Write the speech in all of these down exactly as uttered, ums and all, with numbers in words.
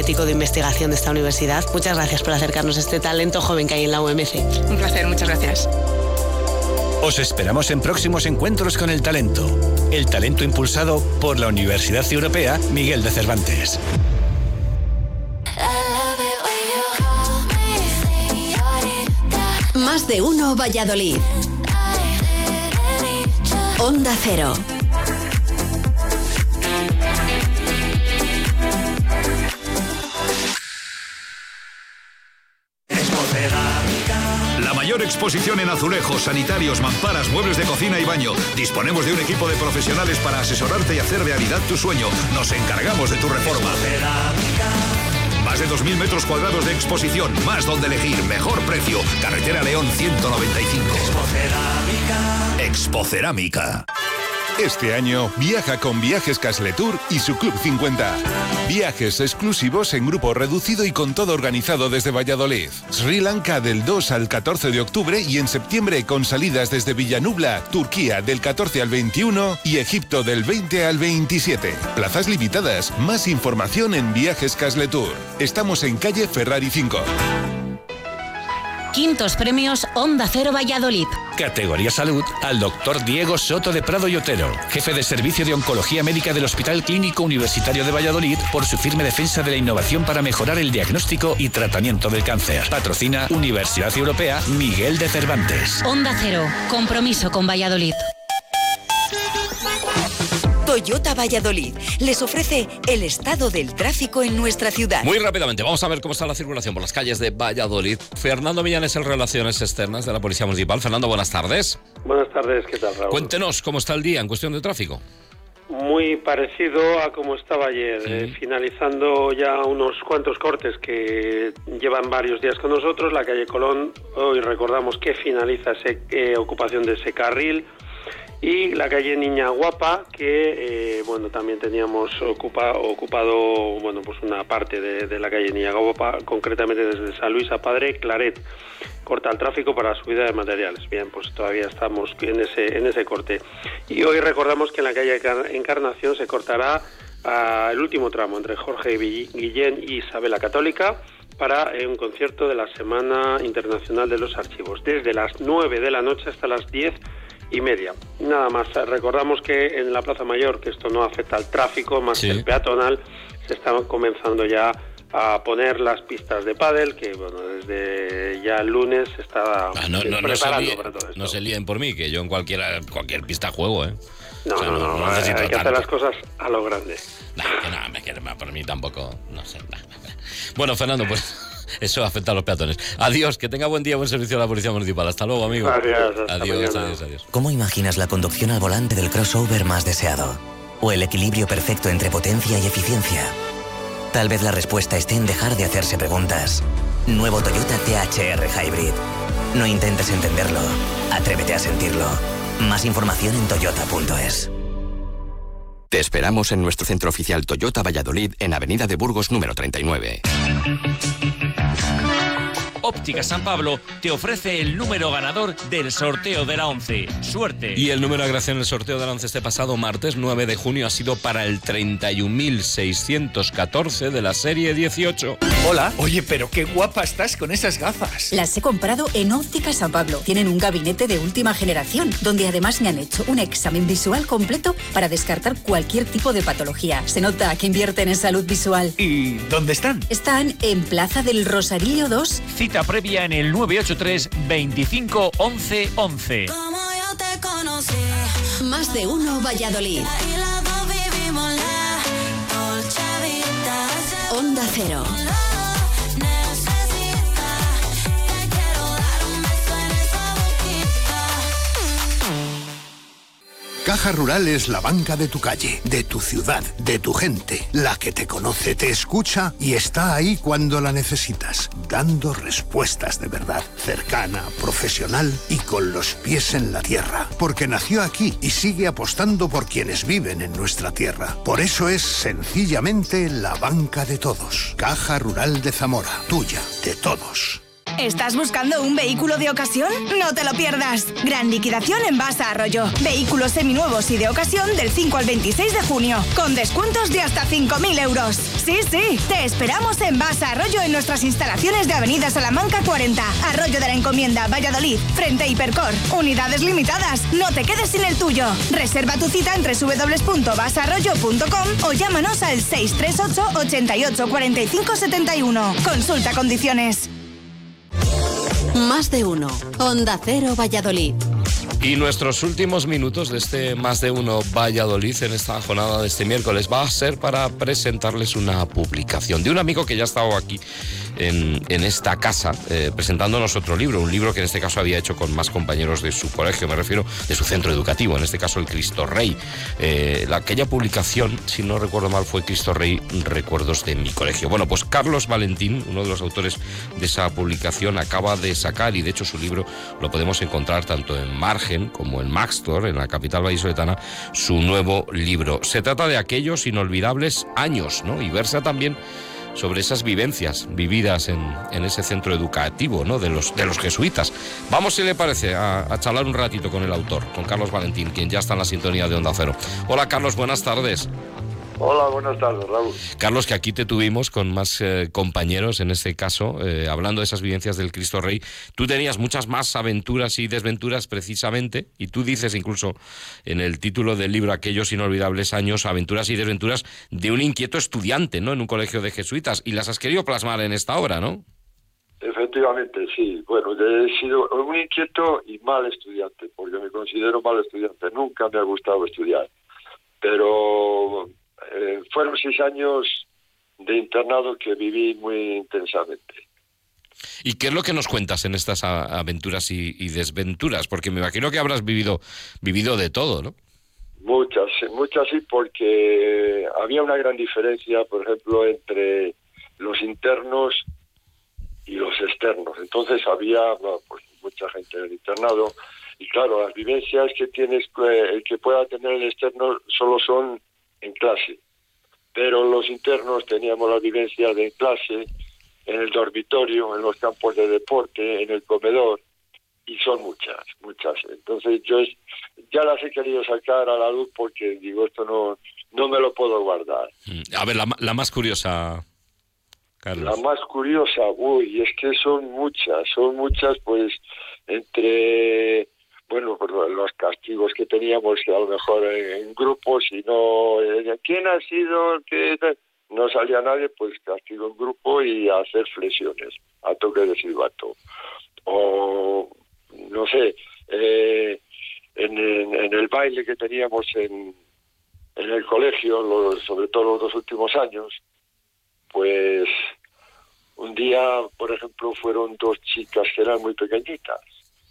político de investigación de esta universidad. Muchas gracias por acercarnos a este talento joven que hay en la U M C. Un placer, muchas gracias. Os esperamos en próximos encuentros con el talento. El talento impulsado por la Universidad Europea Miguel de Cervantes. Más de uno Valladolid. Onda Cero. La mayor exposición en azulejos, sanitarios, mamparas, muebles de cocina y baño. Disponemos de un equipo de profesionales para asesorarte y hacer realidad tu sueño. Nos encargamos de tu reforma. Más de dos mil metros cuadrados de exposición, más donde elegir, mejor precio. Carretera León ciento noventa y cinco. Expocerámica. Expocerámica. Este año viaja con Viajes Casletur y su Club cincuenta. Viajes exclusivos en grupo reducido y con todo organizado desde Valladolid. Sri Lanka del dos al catorce de octubre y en septiembre con salidas desde Villanubla, Turquía del catorce al veintiuno y Egipto del veinte al veintisiete. Plazas limitadas. Más información en Viajes Casletur. Estamos en calle Ferrari cinco. Quintos premios Onda Cero Valladolid. Categoría Salud al doctor Diego Soto de Prado y Otero, jefe de Servicio de Oncología Médica del Hospital Clínico Universitario de Valladolid, por su firme defensa de la innovación para mejorar el diagnóstico y tratamiento del cáncer. Patrocina Universidad Europea Miguel de Cervantes. Onda Cero, compromiso con Valladolid. Toyota Valladolid les ofrece el estado del tráfico en nuestra ciudad. Muy rápidamente, vamos a ver cómo está la circulación por las calles de Valladolid. Fernando Millán es el Relaciones Externas de la Policía Municipal. Fernando, buenas tardes. Buenas tardes, ¿qué tal, Raúl? Cuéntenos cómo está el día en cuestión de tráfico. Muy parecido a como estaba ayer, sí. eh, finalizando ya unos cuantos cortes que llevan varios días con nosotros. La calle Colón, hoy recordamos que finaliza esa eh, ocupación de ese carril. Y la calle Niña Guapa, que eh, bueno, también teníamos ocupa, ocupado bueno, pues una parte de, de la calle Niña Guapa, concretamente desde San Luis a Padre Claret. Corta el tráfico para la subida de materiales. Bien, pues todavía estamos en ese en ese corte. Y hoy recordamos que en la calle Encarnación se cortará uh, el último tramo entre Jorge Guillén y Isabel la Católica para eh, un concierto de la Semana Internacional de los Archivos, desde las nueve de la noche hasta las diez y media. Nada más, recordamos que en la Plaza Mayor, que esto no afecta al tráfico, más sí. el peatonal, se están comenzando ya a poner las pistas de pádel, que bueno, desde ya el lunes se está ah, no, no, preparando no se líen, para todo esto. No se líen por mí, que yo en cualquier, cualquier pista juego, ¿eh? No, o sea, no, no, no, no hay que tanto. hacer las cosas a lo grande. No, que no, me quiero por mí tampoco, no sé. No, no. Bueno, Fernando, pues eso afecta a los peatones. Adiós, que tenga buen día, buen servicio a la Policía Municipal. Hasta luego, amigo. Adiós, hasta adiós, mañana. adiós, adiós. ¿Cómo imaginas la conducción al volante del crossover más deseado? ¿O el equilibrio perfecto entre potencia y eficiencia? Tal vez la respuesta esté en dejar de hacerse preguntas. Nuevo Toyota T H R Hybrid. No intentes entenderlo, atrévete a sentirlo. Más información en toyota punto es. Te esperamos en nuestro centro oficial Toyota Valladolid en Avenida de Burgos número treinta y nueve. Óptica San Pablo te ofrece el número ganador del sorteo de la once. ¡Suerte! Y el número de gracia en el sorteo de la once este pasado martes nueve de junio ha sido para el treinta y un mil seiscientos catorce de la serie dieciocho. Hola. Oye, pero qué guapa estás con esas gafas. Las he comprado en Óptica San Pablo. Tienen un gabinete de última generación, donde además me han hecho un examen visual completo para descartar cualquier tipo de patología. Se nota que invierten en salud visual. ¿Y dónde están? Están en Plaza del Rosario dos. Cita previa en el nueve ocho tres veinticinco once once. Como yo te conocí. Más de uno Valladolid. Onda Cero. Caja Rural es la banca de tu calle, de tu ciudad, de tu gente, la que te conoce, te escucha y está ahí cuando la necesitas, dando respuestas de verdad, cercana, profesional y con los pies en la tierra, porque nació aquí y sigue apostando por quienes viven en nuestra tierra. Por eso es sencillamente la banca de todos. Caja Rural de Zamora, tuya, de todos. ¿Estás buscando un vehículo de ocasión? No te lo pierdas. Gran liquidación en Basa Arroyo. Vehículos seminuevos y de ocasión del cinco al veintiséis de junio. Con descuentos de hasta cinco mil euros. Sí, sí. Te esperamos en Basa Arroyo en nuestras instalaciones de Avenida Salamanca cuarenta. Arroyo de la Encomienda, Valladolid. Frente a Hipercor. Unidades limitadas. No te quedes sin el tuyo. Reserva tu cita en doble u doble u doble u punto basa arroyo punto com o llámanos al seis tres ocho, ochenta y ocho, cuarenta y cinco setenta y uno. Consulta condiciones. Más de uno. Onda Cero Valladolid. Y nuestros últimos minutos de este Más de Uno Valladolid en esta jornada de este miércoles va a ser para presentarles una publicación de un amigo que ya ha estado aquí en, en esta casa eh, presentándonos otro libro, un libro que en este caso había hecho con más compañeros de su colegio, me refiero de su centro educativo, en este caso el Cristo Rey. Eh, la, aquella publicación, si no recuerdo mal, fue Cristo Rey, Recuerdos de mi colegio. Bueno, pues Carlos Valentín, uno de los autores de esa publicación, acaba de sacar, y de hecho su libro lo podemos encontrar tanto en Margen como en Maxtor, en la capital vallisoletana, su nuevo libro. Se trata de aquellos inolvidables años, ¿no? Y versa también sobre esas vivencias vividas en, en ese centro educativo, ¿no? De los, de los jesuitas. Vamos, si le parece, a, a charlar un ratito con el autor, con Carlos Valentín, quien ya está en la sintonía de Onda Cero. Hola, Carlos, buenas tardes. Hola, buenas tardes, Raúl. Carlos, que aquí te tuvimos con más eh, compañeros, en este caso, eh, hablando de esas vivencias del Cristo Rey. Tú tenías muchas más aventuras y desventuras precisamente, y tú dices incluso en el título del libro, Aquellos inolvidables años, aventuras y desventuras de un inquieto estudiante, ¿no?, en un colegio de jesuitas, y las has querido plasmar en esta obra, ¿no? Efectivamente, sí. Bueno, he sido un inquieto y mal estudiante, porque me considero mal estudiante. Nunca me ha gustado estudiar, pero... Eh, fueron seis años de internado que viví muy intensamente. ¿Y qué es lo que nos cuentas en estas aventuras y, y desventuras? Porque me imagino que habrás vivido vivido de todo, ¿no? Muchas, muchas sí, porque había una gran diferencia, por ejemplo, entre los internos y los externos. Entonces había bueno, pues, mucha gente en el internado, y claro, las vivencias que tienes, el que pueda tener el externo solo son en clase, pero los internos teníamos la vivencia de clase, en el dormitorio, en los campos de deporte, en el comedor, y son muchas, muchas. Entonces yo es, ya las he querido sacar a la luz porque digo, esto no, no me lo puedo guardar. A ver, la, la más curiosa, Carlos. La más curiosa, uy, es que son muchas, son muchas, pues, entre... Bueno, pues los castigos que teníamos, a lo mejor en grupos, y no... ¿Quién ha sido? ¿Qué? No salía nadie, pues castigo en grupo y a hacer flexiones, a toque de silbato. O, no sé, eh, en, en, en el baile que teníamos en, en el colegio, los, sobre todo los dos últimos años, pues un día, por ejemplo, fueron dos chicas que eran muy pequeñitas.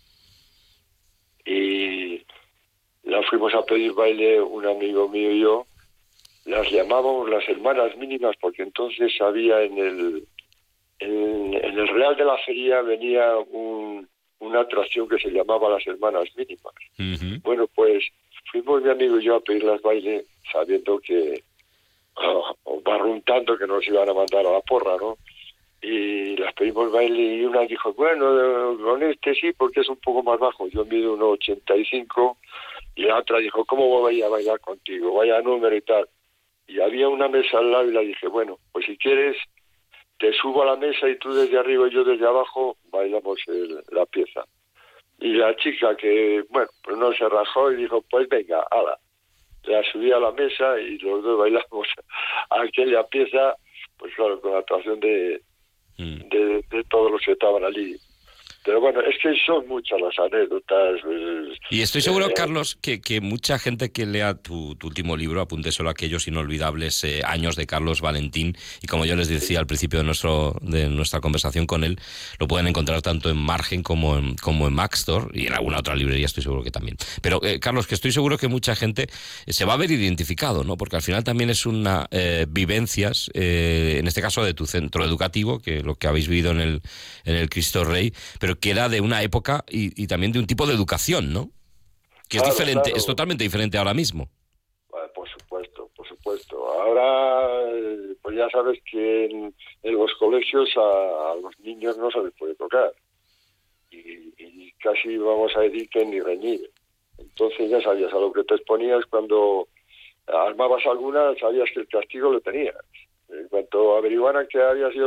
Y la fuimos a pedir baile un amigo mío y yo, las llamábamos las hermanas mínimas, porque entonces había en el en, en el Real de la Feria venía un, una atracción que se llamaba las hermanas mínimas. Uh-huh. Bueno, pues fuimos mi amigo y yo a pedirlas baile, sabiendo que, oh, barruntando que nos iban a mandar a la porra, ¿no? Y las pedimos baile, y una dijo, bueno, con este sí, porque es un poco más bajo, yo mido uno ochenta y cinco, y la otra dijo, ¿cómo voy a bailar contigo? Vaya número y tal. Y había una mesa al lado y le dije, bueno, pues si quieres, te subo a la mesa y tú desde arriba y yo desde abajo bailamos el, la pieza. Y la chica que, bueno, pues no se rajó y dijo, pues venga, ala. La subí a la mesa y los dos bailamos aquella pieza, pues claro, con la actuación de... De, de todos los que estaban allí. Pero bueno, es que son muchas las anécdotas. Pues, y estoy seguro, eh, Carlos, que, que mucha gente que lea tu, tu último libro, Apunte solo a aquellos inolvidables eh, años de Carlos Valentín, y como yo les decía al principio de nuestro de nuestra conversación con él, lo pueden encontrar tanto en Margen como en, como en Maxtor, y en alguna otra librería estoy seguro que también. Pero, eh, Carlos, que estoy seguro que mucha gente se va a ver identificado, ¿no? Porque al final también es una eh, vivencias, eh, en este caso de tu centro educativo, que lo que habéis vivido en el, en el Cristo Rey, pero que era de una época y, y también de un tipo de educación, ¿no? Que claro, es diferente, claro. Es totalmente diferente ahora mismo. Bueno, por supuesto, por supuesto. Ahora, pues ya sabes que en, en los colegios a, a los niños no se les puede tocar. Y, y casi vamos a decir que ni reñir. Entonces ya sabías a lo que te exponías cuando armabas alguna, sabías que el castigo lo tenías. En cuanto averiguaran que había sido